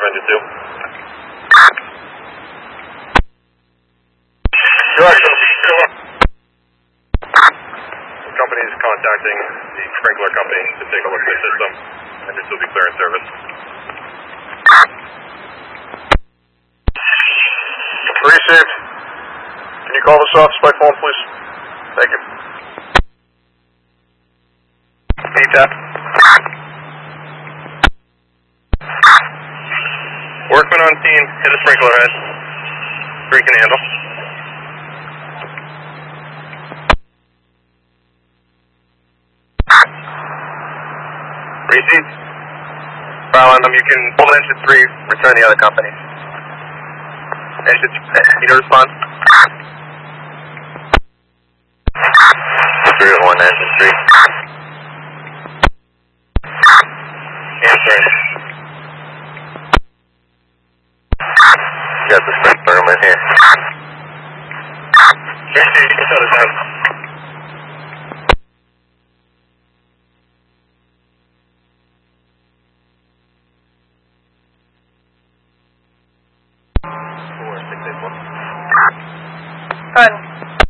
engine 2. Direction. The company is contacting the sprinkler company to take a look at the system, and this will be clear in service. Received. Can you call this office by phone, please? Thank you. Need that. Workman on scene, hit a sprinkler head. 3 can handle. Received. You can pull engine 3, return the other company. Engine 2, need to respond. 301, engine 3. Answering. Got the sprinkler room in here. Received, shut it down. Run.